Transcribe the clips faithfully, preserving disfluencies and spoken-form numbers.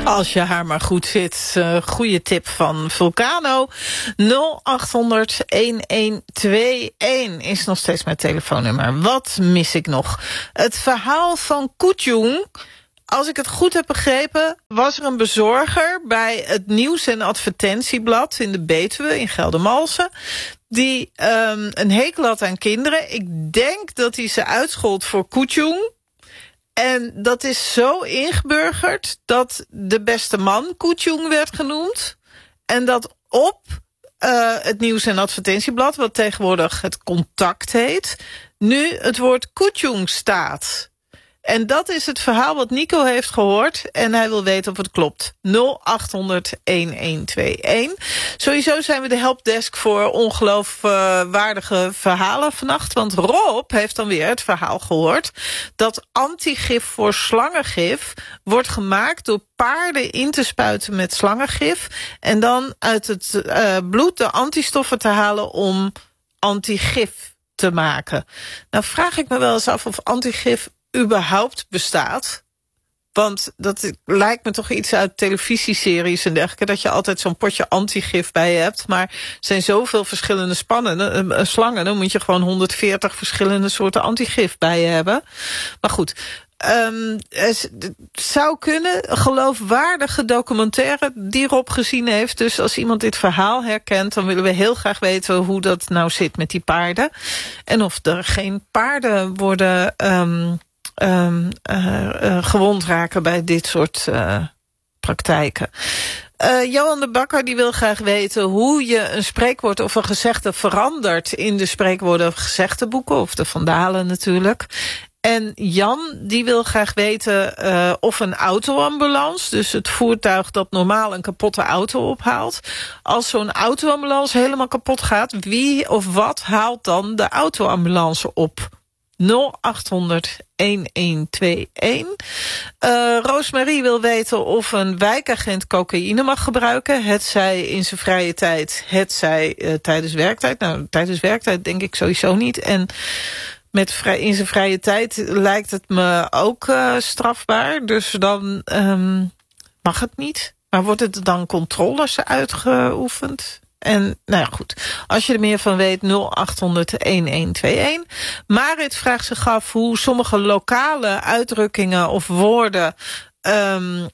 Als je haar maar goed zit. Uh, goede tip van Vulcano. nul acht honderd elf tweeënentwintig is nog steeds mijn telefoonnummer. Wat mis ik nog? Het verhaal van Koetjoen. Als ik het goed heb begrepen, was er een bezorger bij het Nieuws- en Advertentieblad in de Betuwe in Geldermalsen, die um, een hekel had aan kinderen. Ik denk dat hij ze uitschold voor Koetjoen. En dat is zo ingeburgerd dat de beste man Koetjoen werd genoemd. En dat op uh, het Nieuws- en Advertentieblad, wat tegenwoordig het Contact heet, nu het woord Koetjoen staat. En dat is het verhaal wat Nico heeft gehoord. En hij wil weten of het klopt. nul acht honderd elf tweeënentwintig. Sowieso zijn we de helpdesk voor ongeloofwaardige verhalen vannacht. Want Rob heeft dan weer het verhaal gehoord dat antigif voor slangengif wordt gemaakt door paarden in te spuiten met slangengif. En dan uit het uh, bloed de antistoffen te halen om antigif te maken. Nou vraag ik me wel eens af of antigif überhaupt bestaat. Want dat lijkt me toch iets uit televisieseries en dergelijke, dat je altijd zo'n potje antigif bij je hebt. Maar er zijn zoveel verschillende spannen, uh, slangen, dan moet je gewoon honderdveertig verschillende soorten antigif bij je hebben. Maar goed, um, het zou kunnen, geloofwaardige documentaire die Rob gezien heeft. Dus als iemand dit verhaal herkent, dan willen we heel graag weten hoe dat nou zit met die paarden. En of er geen paarden worden Um, Um, uh, uh, gewond raken bij dit soort uh, praktijken. Uh, Johan de Bakker die wil graag weten hoe je een spreekwoord of een gezegde verandert in de spreekwoorden of gezegdeboeken, of de Vandalen natuurlijk. En Jan die wil graag weten uh, of een autoambulance, dus het voertuig dat normaal een kapotte auto ophaalt, als zo'n autoambulance helemaal kapot gaat, wie of wat haalt dan de autoambulance op? nul acht honderd elf tweeënentwintig. Uh, Roosmarie wil weten of een wijkagent cocaïne mag gebruiken. Hetzij in zijn vrije tijd, hetzij uh, tijdens werktijd. Nou, tijdens werktijd denk ik sowieso niet. En met vrij, in zijn vrije tijd lijkt het me ook uh, strafbaar. Dus dan um, mag het niet. Maar wordt het dan controles uitgeoefend? En nou ja, goed. Als je er meer van weet, nul acht honderd elf tweeënentwintig. Marit vraagt zich af hoe sommige lokale uitdrukkingen of woorden um,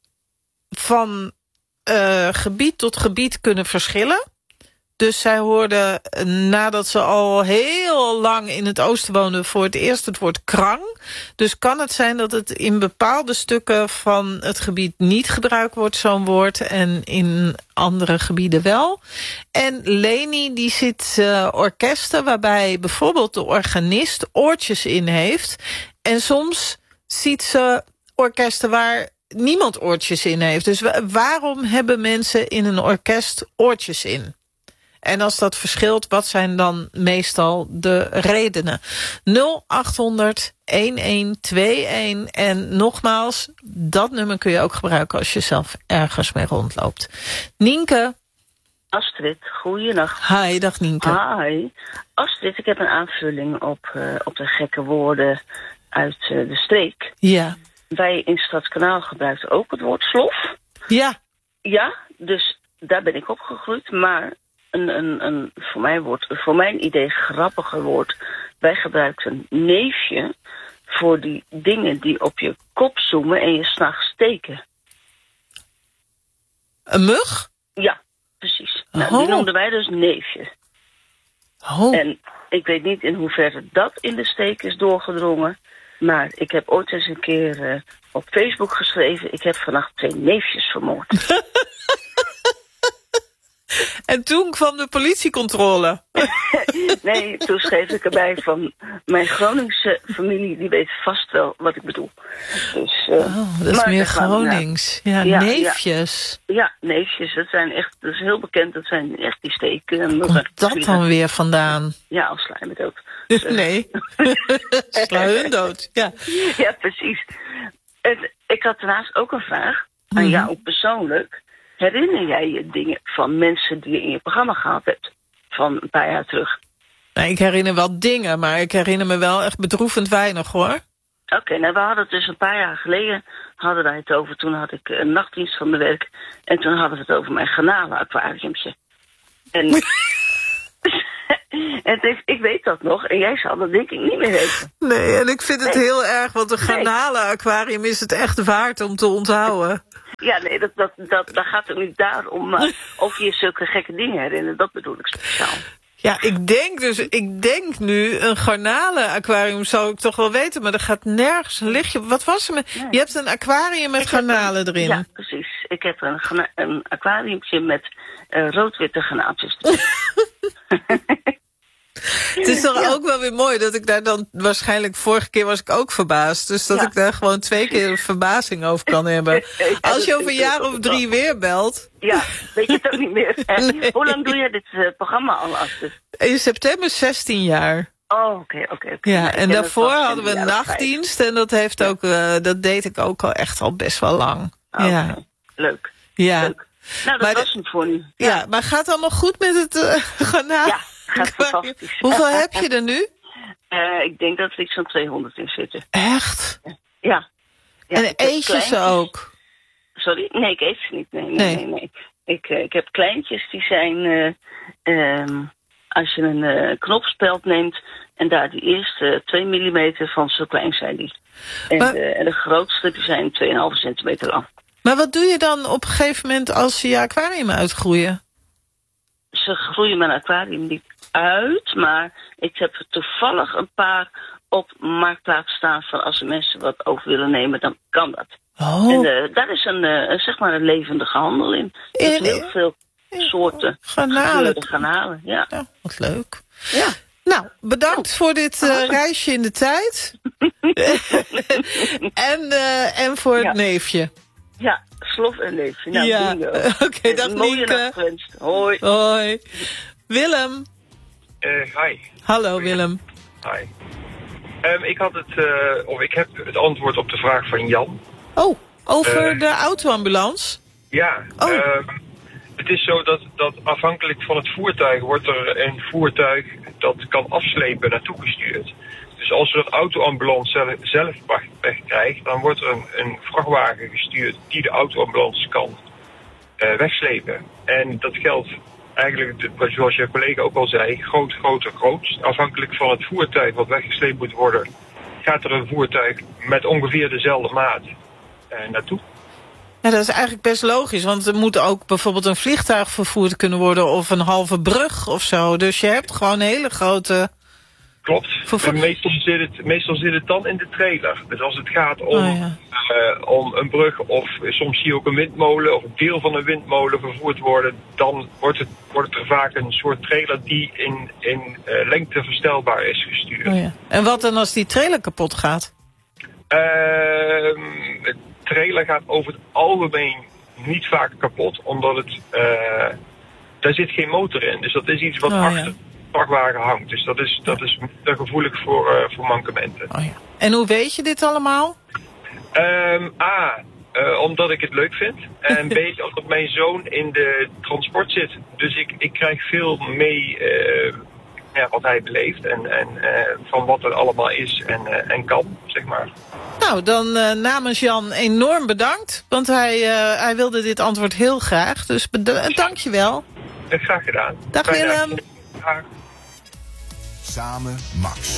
van uh, gebied tot gebied kunnen verschillen. Dus zij hoorde, nadat ze al heel lang in het oosten woonde, voor het eerst het woord krang. Dus kan het zijn dat het in bepaalde stukken van het gebied niet gebruikt wordt, zo'n woord, en in andere gebieden wel. En Leni die zit uh, orkesten waarbij bijvoorbeeld de organist oortjes in heeft. En soms ziet ze orkesten waar niemand oortjes in heeft. Dus waarom hebben mensen in een orkest oortjes in? En als dat verschilt, wat zijn dan meestal de redenen? nul acht honderd elf tweeënentwintig. En nogmaals, dat nummer kun je ook gebruiken als je zelf ergens mee rondloopt. Nienke. Astrid, goeienacht. Hi, dag Nienke. Hi. Astrid, ik heb een aanvulling op, uh, op de gekke woorden uit uh, de streek. Ja. Wij in Stadskanaal gebruiken ook het woord slof. Ja. Ja, dus daar ben ik opgegroeid, maar Een, een, een, voor, mijn woord, voor mijn idee grappiger woord. Wij gebruikten neefje voor die dingen die op je kop zoomen en je 's nachts steken. Een mug? Ja, precies. Oh. Nou, die noemden wij dus neefje. Oh. En ik weet niet in hoeverre dat in de steek is doorgedrongen. Maar ik heb ooit eens een keer uh, op Facebook geschreven, ik heb vannacht twee neefjes vermoord. En toen kwam de politiecontrole. Nee, toen schreef ik erbij van mijn Groningse familie, die weet vast wel wat ik bedoel. Dus, uh, oh, dat is maar meer Gronings. Ja, ja, neefjes. Ja, ja, neefjes. Dat zijn echt, dat is heel bekend. Dat zijn echt die steken. En komt dat dan weer vandaan? Ja, als sla je me dood. Dus, uh. Nee, sla hun dood. Ja, ja precies. En ik had daarnaast ook een vraag aan mm-hmm. jou persoonlijk. Herinner jij je dingen van mensen die je in je programma gehad hebt? Van een paar jaar terug. Nou, ik herinner wel dingen, maar ik herinner me wel echt bedroevend weinig, hoor. Oké, okay, nou we hadden het dus een paar jaar geleden. hadden wij het over. Toen had ik een nachtdienst van mijn werk. En toen hadden we het over mijn garnalen-aquariumtje. En, en het, ik weet dat nog. En jij zal dat denk ik niet meer weten. Nee, en ik vind het nee. heel erg, want een garnalen-aquarium is het echt waard om te onthouden. Ja, nee, dat, dat, dat, dat gaat er niet daarom. Maar of je zulke gekke dingen herinnert, dat bedoel ik speciaal. Ja, ik denk dus, ik denk nu, een garnalen-aquarium zou ik toch wel weten, maar er gaat nergens een lichtje. Wat was er met? Nee. Je hebt een aquarium met ik garnalen een, erin. Ja, precies. Ik heb een, een aquariumtje met uh, rood-witte garnaaltjes. Het is toch ja. ook wel weer mooi dat ik daar dan waarschijnlijk vorige keer was ik ook verbaasd. Dus dat ja. ik daar gewoon twee keer verbazing over kan hebben. Ja, als je over een jaar of drie weer belt. Ja, weet je het ook niet meer. Nee. Hoe lang doe je dit uh, programma al, Astrid? In september zestien jaar. Oh, oké, okay, oké. Okay, okay. Ja, en daarvoor hadden we een nachtdienst. En dat heeft ja. ook, uh, dat deed ik ook al echt al best wel lang. Oh, ja. Okay. Leuk. Ja. Leuk. Nou, dat maar was het voor nu. Ja. ja, maar gaat het allemaal goed met het uh, garnaal? Ja. Gaat fantastisch. Hoeveel heb je er nu? Uh, ik denk dat er iets van tweehonderd in zitten. Echt? Ja. ja en eet je ze ook? Sorry? Nee, ik eet ze niet. Nee, nee, nee. nee, nee. Ik, uh, ik heb kleintjes die zijn... Uh, um, als je een uh, knopspeld neemt en daar die eerste twee millimeter van, zo klein zijn die. En, maar, uh, en de grootste die zijn twee komma vijf centimeter lang. Maar wat doe je dan op een gegeven moment als je je aquarium uitgroeien? Ze groeien mijn aquarium niet uit, maar ik heb er toevallig een paar op marktplaats staan van als er mensen wat over willen nemen, dan kan dat. Oh. En uh, daar is een, uh, zeg maar een levendige handel in. Er zijn heel veel soorten garnalen. garnalen. Ja. Ja, wat leuk. Ja. Nou, bedankt oh. voor dit uh, oh. reisje in de tijd. en, uh, en voor ja. het neefje. Ja, slof en neefje. Nou, ja, oké, okay, dag Nienke. Hoi. Hoi. Willem. Uh, hi. Hallo Willem. Hi. Um, ik had het, uh, of ik heb het antwoord op de vraag van Jan. Oh, over uh, de autoambulance? Ja. Oh. Um, het is zo dat, dat afhankelijk van het voertuig wordt er een voertuig dat kan afslepen naartoe gestuurd. Dus als er een autoambulance zelf, zelf wegkrijgt, dan wordt er een, een vrachtwagen gestuurd die de autoambulance kan uh, wegslepen. En dat geldt eigenlijk, zoals je collega ook al zei, groot, groter, groot. Afhankelijk van het voertuig wat weggesleept moet worden, gaat er een voertuig met ongeveer dezelfde maat uh, naartoe. Ja, dat is eigenlijk best logisch, want er moet ook bijvoorbeeld een vliegtuig vervoerd kunnen worden of een halve brug of zo. Dus je hebt gewoon hele grote... Klopt. Vervoer... En meestal zit, het, meestal zit het dan in de trailer. Dus als het gaat om, oh, ja. uh, om een brug of soms zie je ook een windmolen of een deel van een windmolen vervoerd worden, dan wordt het, wordt het er vaak een soort trailer die in, in uh, lengte verstelbaar is gestuurd. Oh, ja. En wat dan als die trailer kapot gaat? Uh, de trailer gaat over het algemeen niet vaak kapot, omdat het, uh, daar zit geen motor in. Dus dat is iets wat oh, achter... Ja. vrachtwagen hangt. Dus dat is, dat is gevoelig voor, uh, voor mankementen. Oh ja. En hoe weet je dit allemaal? Um, A, uh, omdat ik het leuk vind. En B, omdat mijn zoon in de transport zit. Dus ik, ik krijg veel mee uh, ja, wat hij beleeft. En, en uh, van wat er allemaal is en, uh, en kan, zeg maar. Nou, dan uh, namens Jan enorm bedankt. Want hij, uh, hij wilde dit antwoord heel graag. Dus bed- dank je wel. Uh, graag gedaan. Dag Willem. Dag. Samen Max.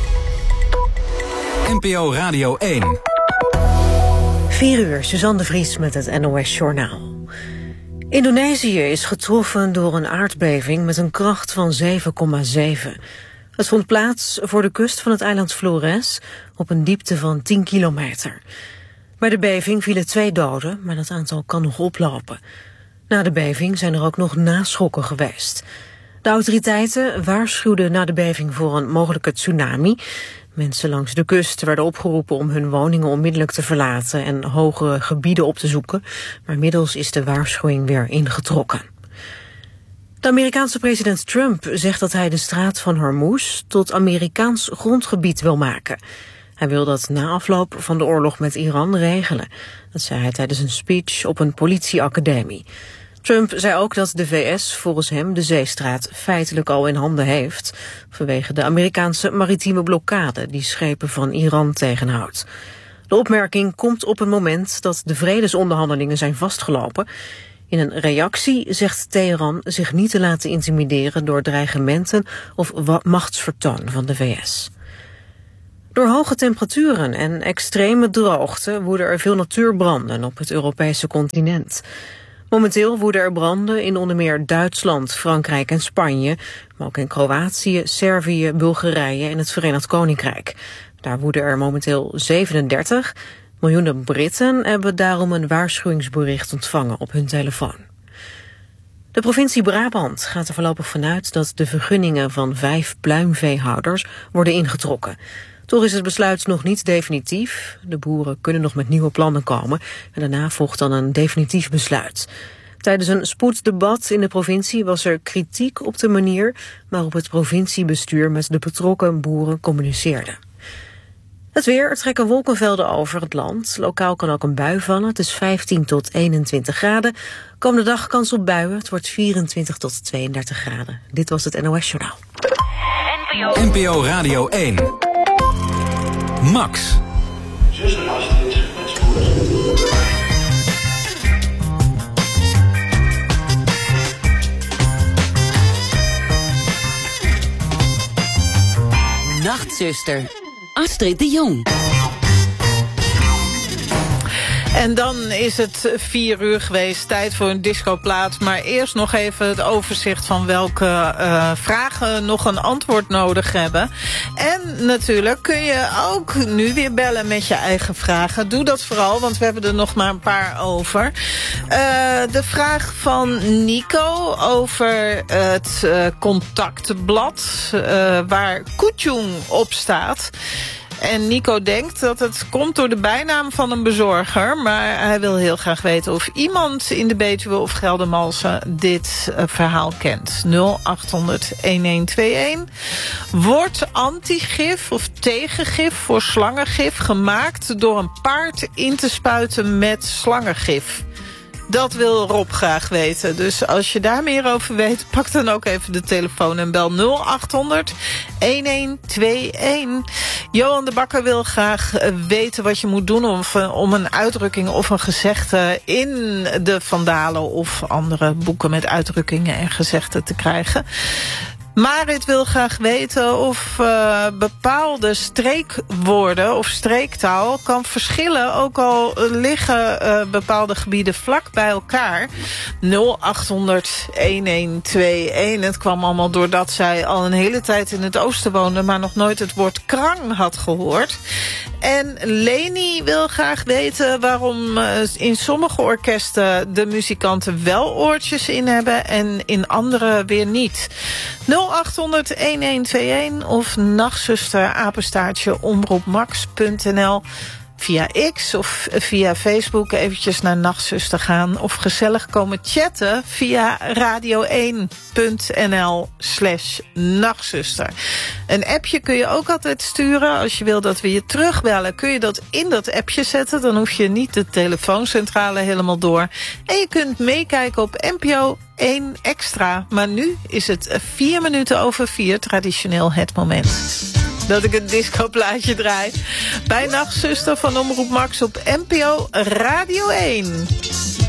N P O Radio één. vier uur, Suzanne de Vries met het N O S Journaal. Indonesië is getroffen door een aardbeving met een kracht van zeven komma zeven. Het vond plaats voor de kust van het eiland Flores op een diepte van tien kilometer. Bij de beving vielen twee doden, maar dat aantal kan nog oplopen. Na de beving zijn er ook nog naschokken geweest. De autoriteiten waarschuwden na de beving voor een mogelijke tsunami. Mensen langs de kust werden opgeroepen om hun woningen onmiddellijk te verlaten en hogere gebieden op te zoeken. Maar inmiddels is de waarschuwing weer ingetrokken. De Amerikaanse president Trump zegt dat hij de straat van Hormuz tot Amerikaans grondgebied wil maken. Hij wil dat na afloop van de oorlog met Iran regelen. Dat zei hij tijdens een speech op een politieacademie. Trump zei ook dat de V S volgens hem de zeestraat feitelijk al in handen heeft, vanwege de Amerikaanse maritieme blokkade die schepen van Iran tegenhoudt. De opmerking komt op een moment dat de vredesonderhandelingen zijn vastgelopen. In een reactie zegt Teheran zich niet te laten intimideren door dreigementen of machtsvertoon van de V S. Door hoge temperaturen en extreme droogte woeden er veel natuurbranden op het Europese continent. Momenteel woeden er branden in onder meer Duitsland, Frankrijk en Spanje, maar ook in Kroatië, Servië, Bulgarije en het Verenigd Koninkrijk. Daar woeden er momenteel zevenendertig. Miljoenen Britten hebben daarom een waarschuwingsbericht ontvangen op hun telefoon. De provincie Brabant gaat er voorlopig vanuit dat de vergunningen van vijf pluimveehouders worden ingetrokken. Toch is het besluit nog niet definitief. De boeren kunnen nog met nieuwe plannen komen en daarna volgt dan een definitief besluit. Tijdens een spoeddebat in de provincie was er kritiek op de manier waarop het provinciebestuur met de betrokken boeren communiceerde. Het weer, er trekken wolkenvelden over het land. Lokaal kan ook een bui vallen. Het is vijftien tot eenentwintig graden. Komende dag kans op buien. Het wordt vierentwintig tot tweeëndertig graden. Dit was het N O S Journaal. N P O Radio één. Max. Zuster Astrid, met spoed. Nachtzuster, Astrid de Jong. En dan is het vier uur geweest, tijd voor een discoplaat. Maar eerst nog even het overzicht van welke uh, vragen nog een antwoord nodig hebben. En natuurlijk kun je ook nu weer bellen met je eigen vragen. Doe dat vooral, want we hebben er nog maar een paar over. Uh, de vraag van Nico over het uh, contactblad uh, waar Kuchung op staat. En Nico denkt dat het komt door de bijnaam van een bezorger. Maar hij wil heel graag weten of iemand in de Betuwe of Geldermalsen dit uh, verhaal kent. nul acht honderd een een twee een. Wordt antigif of tegengif voor slangengif gemaakt door een paard in te spuiten met slangengif? Dat wil Rob graag weten. Dus als je daar meer over weet, pak dan ook even de telefoon en bel nul acht honderd een een twee een. Johan de Bakker wil graag weten wat je moet doen om, om een uitdrukking of een gezegde in de Vandalen of andere boeken met uitdrukkingen en gezegden te krijgen. Marit wil graag weten of uh, bepaalde streekwoorden of streektaal kan verschillen, ook al liggen uh, bepaalde gebieden vlak bij elkaar. nul acht honderd een een twee een. Het kwam allemaal doordat zij al een hele tijd in het oosten woonde, maar nog nooit het woord krang had gehoord. En Leni wil graag weten waarom uh, in sommige orkesten de muzikanten wel oortjes in hebben en in andere weer niet. nul acht honderd een een twee een of nachtzuster apenstaartje omroepmax punt n l. Via X of via Facebook eventjes naar Nachtzuster gaan. Of gezellig komen chatten via radio één punt n l slash Nachtzuster. Een appje kun je ook altijd sturen. Als je wil dat we je terugbellen, kun je dat in dat appje zetten. Dan hoef je niet de telefooncentrale helemaal door. En je kunt meekijken op N P O één Extra. Maar nu is het vier minuten over vier, traditioneel het moment dat ik een discoplaatje draai. Bij Nachtzuster van Omroep Max op N P O Radio één.